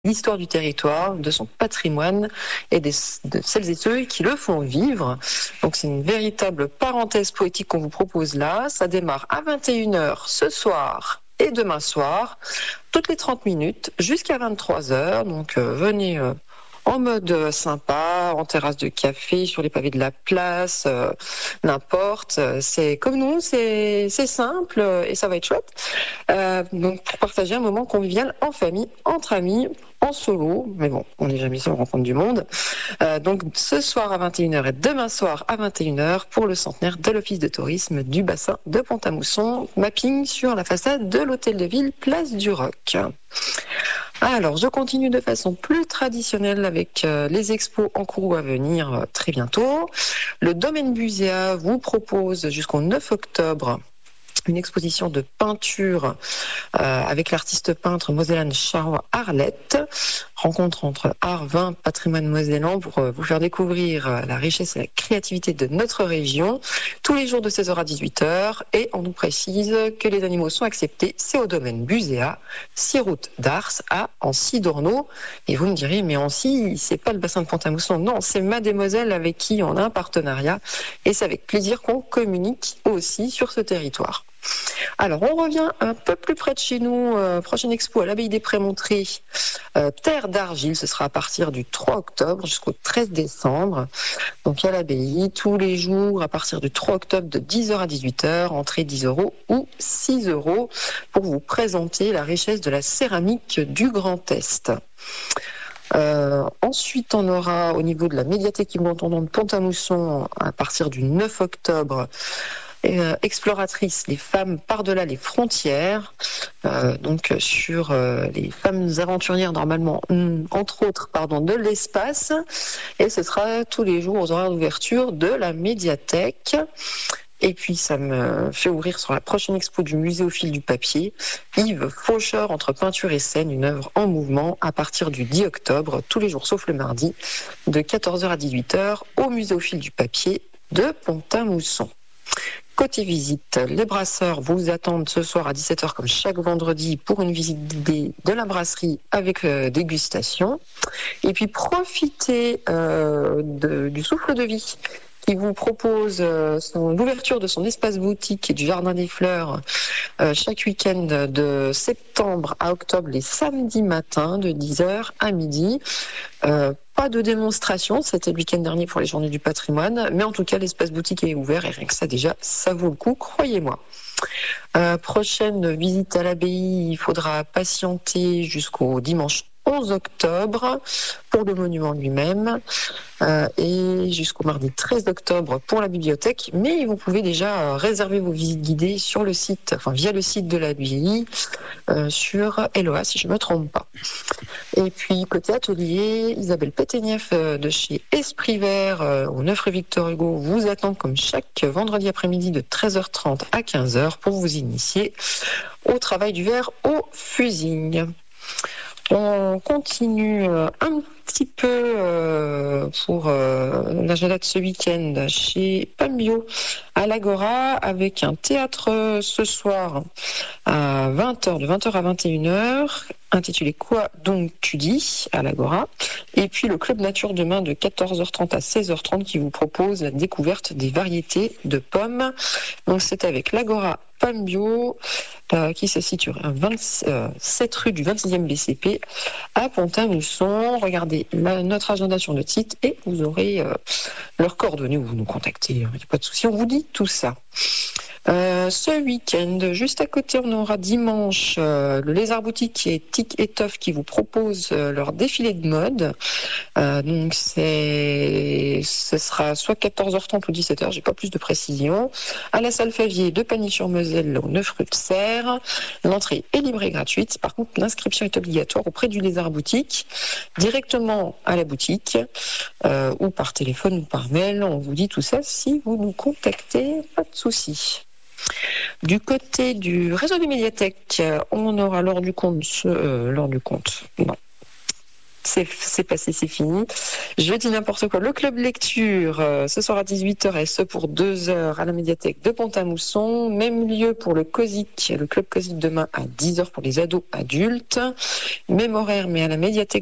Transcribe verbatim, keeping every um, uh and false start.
l'histoire du territoire, de son patrimoine et des, de celles et ceux qui le font vivre. Donc c'est une véritable parenthèse poétique qu'on vous propose là. Ça démarre à vingt et une heures ce soir et demain soir, toutes les trente minutes jusqu'à vingt-trois heures. Donc euh, venez euh, en mode sympa, en terrasse de café, sur les pavés de la place, euh, n'importe. C'est comme nous, c'est, c'est simple et ça va être chouette. Euh, donc pour partager un moment convivial en famille, entre amis, en solo, mais bon, on n'est jamais seul, on rencontre du monde. Euh, donc ce soir à vingt et une heures et demain soir à vingt et une heures pour le centenaire de l'Office de tourisme du bassin de Pont-à-Mousson, mapping sur la façade de l'hôtel de ville Place du Roc. Alors, je continue de façon plus traditionnelle avec euh, les expos en cours ou à venir euh, très bientôt. Le Domaine Buséa vous propose jusqu'au neuf octobre une exposition de peinture euh, avec l'artiste peintre mosellane Charlotte Arlette. Rencontre entre art, vin, patrimoine mosellan pour euh, vous faire découvrir euh, la richesse et la créativité de notre région. Tous les jours de seize heures à dix-huit heures. Et on nous précise que les animaux sont acceptés. C'est au Domaine Buséa, six route d'Ars à Ancy-Dorneau. Et vous me direz, mais Ancy, c'est pas le bassin de Pont-à-Mousson. Non, c'est Mademoiselle avec qui on a un partenariat. Et c'est avec plaisir qu'on communique aussi sur ce territoire. Alors, on revient un peu plus près de chez nous. Euh, prochaine expo à l'abbaye des Prémontrés, euh, Terre d'argile. Ce sera à partir du trois octobre jusqu'au treize décembre. Donc, à l'abbaye, tous les jours, à partir du trois octobre, de dix heures à dix-huit heures, entrée dix euros ou six euros pour vous présenter la richesse de la céramique du Grand Est. Euh, ensuite, on aura au niveau de la médiathèque Yves Montandon de Pont-à-Mousson, à partir du neuf octobre, Euh, exploratrice, les femmes par-delà les frontières, euh, donc sur euh, les femmes aventurières normalement, hum, entre autres, pardon, de l'espace, et ce sera tous les jours aux horaires d'ouverture de la médiathèque. Et puis ça me fait ouvrir sur la prochaine expo du musée au fil du papier, Yves Faucheur entre peinture et scène, une œuvre en mouvement à partir du dix octobre, tous les jours sauf le mardi, de quatorze heures à dix-huit heures au musée au fil du papier de Pont-à-Mousson. Côté visite, les brasseurs vous attendent ce soir à dix-sept heures comme chaque vendredi pour une visite guidée de la brasserie avec euh, dégustation. Et puis profitez euh, de, du souffle de vie qui vous propose euh, son, l'ouverture de son espace boutique et du Jardin des Fleurs euh, chaque week-end de septembre à octobre, les samedis matins de dix heures à midi. Euh, pas de démonstration, c'était le week-end dernier pour les Journées du patrimoine, mais en tout cas l'espace boutique est ouvert et rien que ça déjà, ça vaut le coup, croyez-moi. Euh, prochaine visite à l'abbaye, il faudra patienter jusqu'au dimanche onze octobre pour le monument lui-même euh, et jusqu'au mardi treize octobre pour la bibliothèque, mais vous pouvez déjà euh, réserver vos visites guidées sur le site, enfin via le site de l'abbaye euh, sur Eloa si je ne me trompe pas. Et puis côté atelier, Isabelle Péténieff euh, de chez Esprit Vert euh, au neuf rue Victor Hugo vous attend comme chaque vendredi après-midi de treize heures trente à quinze heures pour vous initier au travail du verre au fusil. On continue un petit peu euh, pour euh, l'agenda de ce week-end chez Pambio à l'Agora avec un théâtre ce soir à vingt heures, de vingt heures à vingt et une heures, intitulé Quoi donc tu dis à l'Agora. Et puis le Club Nature demain de quatorze heures trente à seize heures trente qui vous propose la découverte des variétés de pommes. Donc c'est avec l'Agora Pambio euh, qui se situe à vingt-sept rue du vingt-sixième B C P à Pont-à-Mousson. Regardez la, notre agenda sur notre site et vous aurez euh, leurs coordonnées ou vous nous contactez, il n'y a pas de souci, on vous dit tout ça. Euh, ce week-end, juste à côté, on aura dimanche euh, le Lézard Boutique et Tic Étoffe qui vous proposent euh, leur défilé de mode. Euh, donc c'est, ce sera soit quatorze heures trente ou dix-sept heures, j'ai pas plus de précision. À la salle Favier de Pagny-sur-Moselle, au neuf rue de Serre. L'entrée est libre et gratuite. Par contre, l'inscription est obligatoire auprès du Lézard Boutique, directement à la boutique, euh, ou par téléphone ou par mail. On vous dit tout ça si vous nous contactez, pas de souci. Du côté du réseau des médiathèques, on aura l'heure du compte, euh, l'heure du compte, non. c'est, c'est passé, c'est fini. Je dis n'importe quoi. Le club lecture, euh, ce soir à dix-huit heures et ce pour deux heures à la médiathèque de Pont-à-Mousson. Même lieu pour le COSIC, le club COSIC demain à dix heures pour les ados adultes. Même horaire, mais à la médiathèque